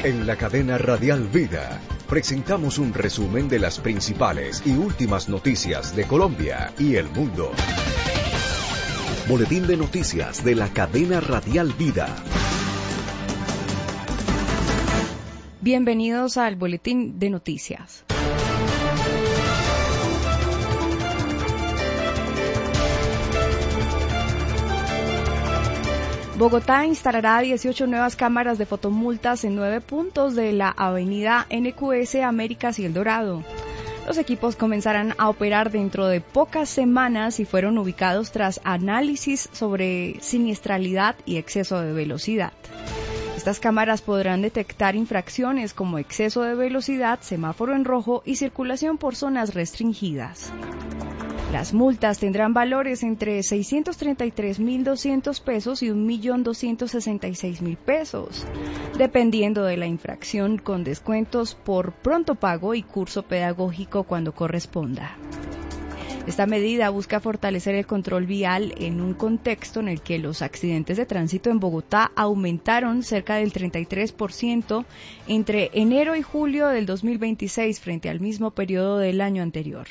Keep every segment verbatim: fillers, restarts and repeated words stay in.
En la cadena Radial Vida presentamos un resumen de las principales y últimas noticias de Colombia y el mundo. Boletín de noticias de la cadena Radial Vida. Bienvenidos al Boletín de Noticias. Bogotá instalará dieciocho nuevas cámaras de fotomultas en nueve puntos de la avenida N Q S Américas y El Dorado. Los equipos comenzarán a operar dentro de pocas semanas y fueron ubicados tras análisis sobre siniestralidad y exceso de velocidad. Estas cámaras podrán detectar infracciones como exceso de velocidad, semáforo en rojo y circulación por zonas restringidas. Las multas tendrán valores entre seiscientos treinta y tres mil doscientos pesos y un millón doscientos sesenta y seis mil pesos, dependiendo de la infracción, con descuentos por pronto pago y curso pedagógico cuando corresponda. Esta medida busca fortalecer el control vial en un contexto en el que los accidentes de tránsito en Bogotá aumentaron cerca del treinta y tres por ciento entre enero y julio del dos mil veintiséis frente al mismo periodo del año anterior.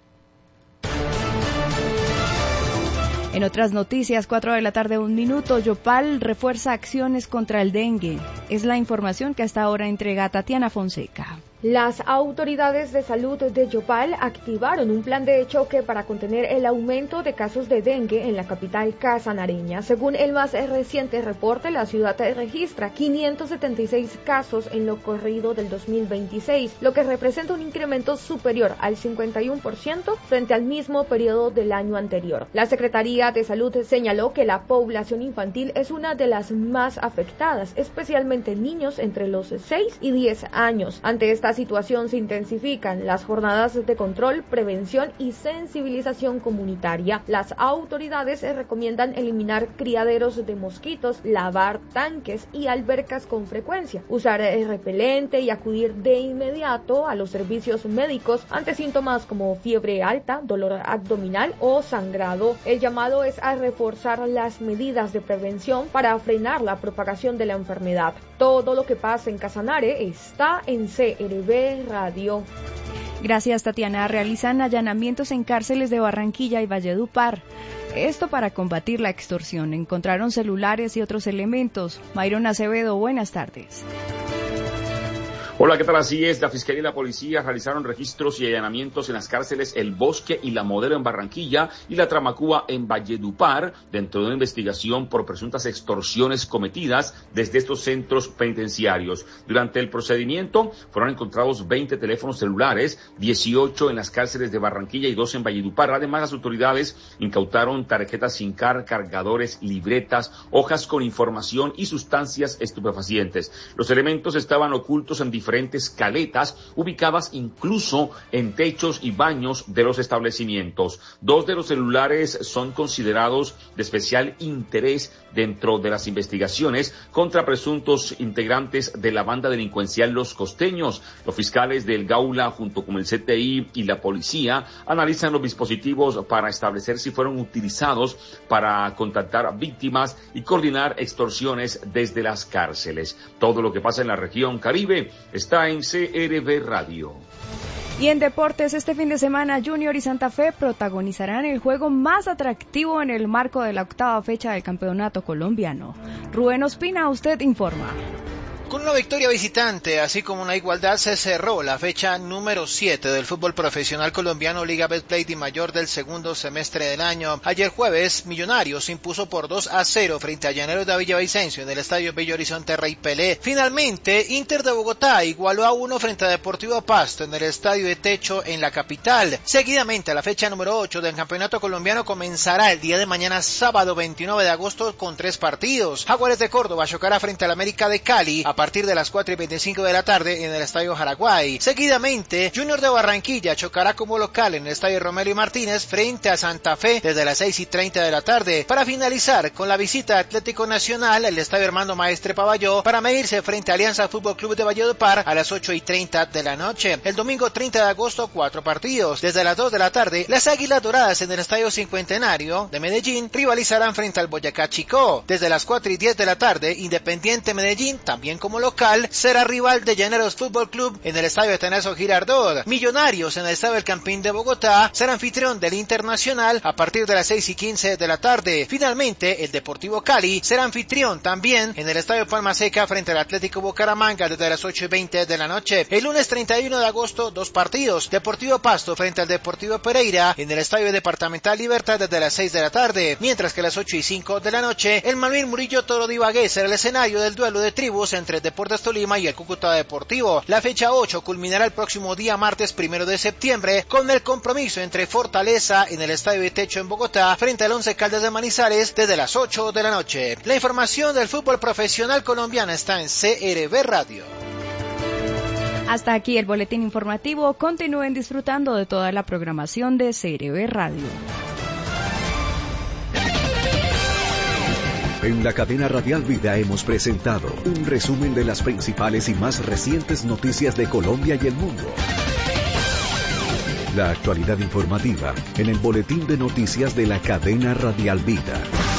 En otras noticias, cuatro de la tarde, un minuto, Yopal refuerza acciones contra el dengue. Es la información que hasta ahora entrega Tatiana Fonseca. Las autoridades de salud de Yopal activaron un plan de choque para contener el aumento de casos de dengue en la capital casanareña. Según el más reciente reporte, la ciudad registra quinientos setenta y seis casos en lo corrido del dos mil veintiséis, lo que representa un incremento superior al cincuenta y uno por ciento frente al mismo periodo del año anterior. La Secretaría de Salud señaló que la población infantil es una de las más afectadas, especialmente niños entre los seis y diez años. Ante esta situación se intensifican las jornadas de control, prevención y sensibilización comunitaria. Las autoridades recomiendan eliminar criaderos de mosquitos, lavar tanques y albercas con frecuencia, usar repelente y acudir de inmediato a los servicios médicos ante síntomas como fiebre alta, dolor abdominal o sangrado. El llamado es a reforzar las medidas de prevención para frenar la propagación de la enfermedad. Todo lo que pasa en Casanare está en C R B Radio. Gracias, Tatiana. Realizan allanamientos en cárceles de Barranquilla y Valledupar. Esto para combatir la extorsión. Encontraron celulares y otros elementos. Mayron Acevedo, buenas tardes. Hola, ¿qué tal? Así es, la Fiscalía y la Policía realizaron registros y allanamientos en las cárceles El Bosque y La Modelo en Barranquilla y La Tramacúa en Valledupar, dentro de una investigación por presuntas extorsiones cometidas desde estos centros penitenciarios. Durante el procedimiento fueron encontrados veinte teléfonos celulares, dieciocho en las cárceles de Barranquilla y dos en Valledupar. Además, las autoridades incautaron tarjetas SIM card, cargadores, libretas, hojas con información y sustancias estupefacientes. Los elementos estaban ocultos en diferentes diferentes caletas ubicadas incluso en techos y baños de los establecimientos. Dos de los celulares son considerados de especial interés dentro de las investigaciones contra presuntos integrantes de la banda delincuencial Los Costeños. Los fiscales del Gaula junto con el C T I y la policía analizan los dispositivos para establecer si fueron utilizados para contactar a víctimas y coordinar extorsiones desde las cárceles. Todo lo que pasa en la región Caribe está en C R B Radio. Y en deportes, este fin de semana Junior y Santa Fe protagonizarán el juego más atractivo en el marco de la octava fecha del campeonato colombiano. Rubén Ospina, usted informa. Con una victoria visitante, así como una igualdad, se cerró la fecha número siete del fútbol profesional colombiano Liga Betplay Di Mayor del segundo semestre del año. Ayer jueves, Millonarios se impuso por dos a cero frente a Llaneros de Villavicencio en el Estadio Bello Horizonte Rey Pelé. Finalmente, Inter de Bogotá igualó a uno frente a Deportivo Pasto en el Estadio de Techo en la capital. Seguidamente, la fecha número ocho del campeonato colombiano comenzará el día de mañana, sábado veintinueve de agosto, con tres partidos. Jaguares de Córdoba chocará frente al América de Cali a partir de las cuatro y veinticinco de la tarde en el Estadio Jaraguay. Seguidamente, Junior de Barranquilla chocará como local en el Estadio Romero y Martínez frente a Santa Fe desde las seis y treinta de la tarde, para finalizar con la visita de Atlético Nacional al Estadio Armando Maestre Pavalló para medirse frente a Alianza Fútbol Club de Valledupar a las ocho y treinta de la noche. El domingo treinta de agosto, cuatro partidos. Desde las dos de la tarde, las Águilas Doradas en el Estadio Cincuentenario de Medellín rivalizarán frente al Boyacá Chicó. Desde las cuatro y diez de la tarde, Independiente Medellín, también como como local será rival de Llaneros Fútbol Club en el estadio Atanasio Girardot. Millonarios en el estadio El Campín de Bogotá será anfitrión del Internacional a partir de las seis y quince de la tarde. Finalmente, el Deportivo Cali será anfitrión también en el estadio Palma Seca frente al Atlético Bucaramanga desde las ocho y veinte de la noche. El lunes treinta y uno de agosto, dos partidos. Deportivo Pasto frente al Deportivo Pereira en el estadio Departamental Libertad desde las seis de la tarde, mientras que a las ocho y cinco de la noche el Manuel Murillo Toro de Ibagué será el escenario del duelo de tribus entre el Deportes Tolima y el Cúcuta Deportivo. La fecha ocho culminará el próximo día martes primero de septiembre con el compromiso entre Fortaleza en el estadio de Techo en Bogotá frente al Once Caldas de Manizales desde las ocho de la noche. La información del fútbol profesional colombiano está en C R B Radio. Hasta aquí el boletín informativo. Continúen disfrutando de toda la programación de C R B Radio. En la cadena Radial Vida hemos presentado un resumen de las principales y más recientes noticias de Colombia y el mundo. La actualidad informativa en el boletín de noticias de la cadena Radial Vida.